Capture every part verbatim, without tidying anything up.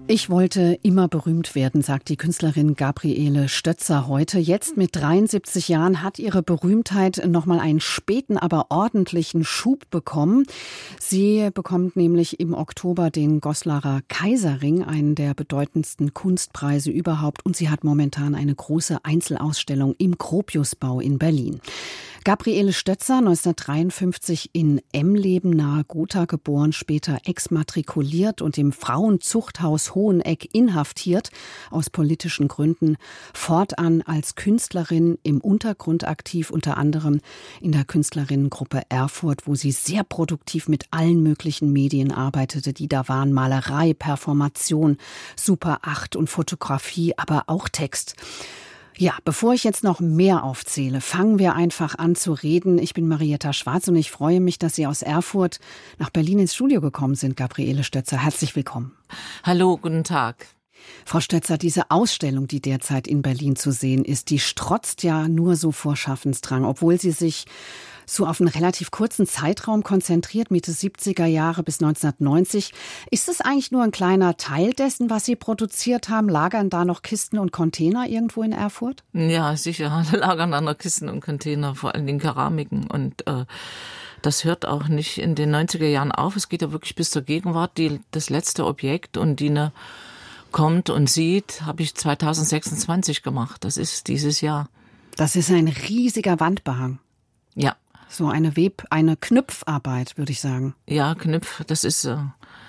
Ich wollte immer berühmt werden, sagt die Künstlerin Gabriele Stötzer heute. Jetzt mit dreiundsiebzig Jahren hat ihre Berühmtheit nochmal einen späten, aber ordentlichen Schub bekommen. Sie bekommt nämlich im Oktober den Goslarer Kaiserring, einen der bedeutendsten Kunstpreise überhaupt. Und sie hat momentan eine große Einzelausstellung im Gropiusbau in Berlin. Gabriele Stötzer, neunzehnhundertdreiundfünfzig in Emleben nahe Gotha geboren, später exmatrikuliert und im Frauenzuchthaus Hoheneck inhaftiert, aus politischen Gründen, fortan als Künstlerin im Untergrund aktiv, unter anderem in der Künstlerinnengruppe Erfurt, wo sie sehr produktiv mit allen möglichen Medien arbeitete, die da waren: Malerei, Performation, Super acht und Fotografie, aber auch Text. Ja, bevor ich jetzt noch mehr aufzähle, fangen wir einfach an zu reden. Ich bin Marietta Schwarz und ich freue mich, dass Sie aus Erfurt nach Berlin ins Studio gekommen sind, Gabriele Stötzer. Herzlich willkommen. Hallo, guten Tag. Frau Stötzer, diese Ausstellung, die derzeit in Berlin zu sehen ist, die strotzt ja nur so vor Schaffensdrang, obwohl sie sich so auf einen relativ kurzen Zeitraum konzentriert, Mitte siebziger Jahre bis neunzehnhundertneunzig. Ist es eigentlich nur ein kleiner Teil dessen, was Sie produziert haben? Lagern da noch Kisten und Container irgendwo in Erfurt? Ja, sicher, lagern da noch Kisten und Container, vor allen Dingen Keramiken. Und äh, das hört auch nicht in den neunziger Jahren auf. Es geht ja wirklich bis zur Gegenwart. Die, das letzte Objekt, und die ne kommt und sieht, habe ich zweitausendsechsundzwanzig gemacht. Das ist dieses Jahr. Das ist ein riesiger Wandbehang. Ja. So eine Web-, eine Knüpfarbeit, würde ich sagen. Ja, Knüpf, das ist äh,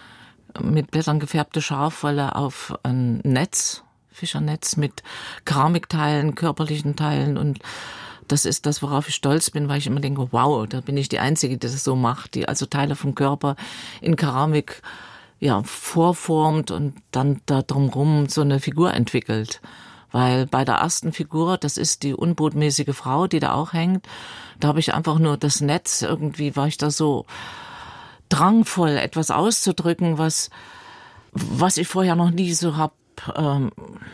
mit Blättern gefärbte Schafwolle auf ein Netz, Fischernetz mit Keramikteilen, körperlichen Teilen, und das ist das, worauf ich stolz bin, weil ich immer denke, wow, da bin ich die Einzige, die das so macht, die also Teile vom Körper in Keramik ja vorformt und dann da drumherum so eine Figur entwickelt. Weil bei der ersten Figur, das ist die unbotmäßige Frau, die da auch hängt, da habe ich einfach nur das Netz, irgendwie war ich da so drangvoll, etwas auszudrücken, was was ich vorher noch nie so hab ähm,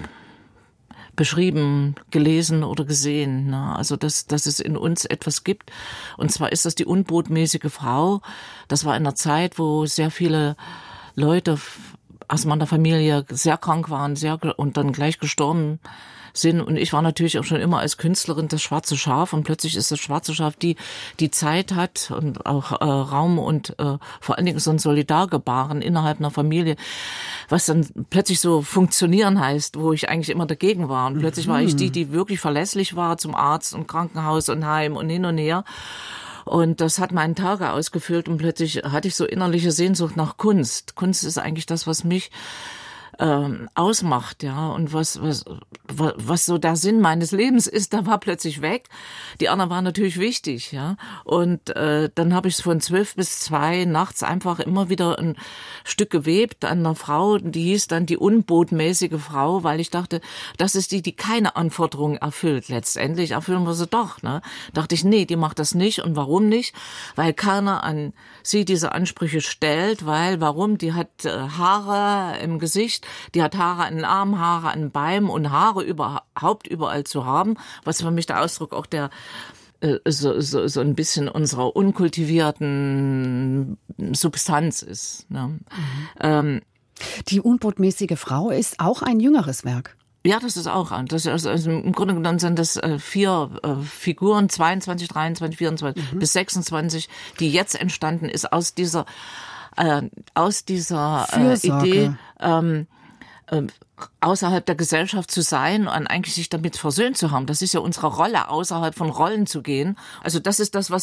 beschrieben, gelesen oder gesehen. Ne? Also dass, dass es in uns etwas gibt. Und zwar ist das die unbotmäßige Frau. Das war in einer Zeit, wo sehr viele Leute aus meiner Familie sehr krank waren, sehr und dann gleich gestorben sind. Und ich war natürlich auch schon immer als Künstlerin das schwarze Schaf, und plötzlich ist das schwarze Schaf die, die Zeit hat und auch äh, Raum und äh, vor allen Dingen so ein Solidargebaren innerhalb einer Familie, was dann plötzlich so funktionieren heißt, wo ich eigentlich immer dagegen war. Und plötzlich mhm. war ich die, die wirklich verlässlich war zum Arzt und Krankenhaus und Heim und hin und her. Und das hat meinen Tage ausgefüllt, und plötzlich hatte ich so innerliche Sehnsucht nach Kunst. Kunst ist eigentlich das, was mich ähm, ausmacht, ja, und was was was so der Sinn meines Lebens ist, da war plötzlich weg. Die anderen waren natürlich wichtig, ja, und äh, dann habe ich von zwölf bis zwei nachts einfach immer wieder ein Stück gewebt an einer Frau, die hieß dann die unbotmäßige Frau, weil ich dachte, das ist die, die keine Anforderungen erfüllt. Letztendlich erfüllen wir sie doch, ne? Dachte ich, nee, die macht das nicht. Und warum nicht? Weil keiner an sie diese Ansprüche stellt, weil, warum? Die hat äh, Haare im Gesicht, die hat Haare an den Armen, Haare an den Beinen und Haare überhaupt überall zu haben, was für mich der Ausdruck auch der äh, so, so, so ein bisschen unserer unkultivierten Substanz ist. Ne? Mhm. Ähm, Die unbotmäßige Frau ist auch ein jüngeres Werk. Ja, das ist auch an. Das ist, also im Grunde genommen sind das äh, vier äh, Figuren, zweiundzwanzig, dreiundzwanzig, vierundzwanzig mhm. bis sechsundzwanzig, die jetzt entstanden ist aus dieser äh, aus dieser äh, Idee, ähm, äh, außerhalb der Gesellschaft zu sein und eigentlich sich damit versöhnt zu haben. Das ist ja unsere Rolle, außerhalb von Rollen zu gehen. Also das ist das, was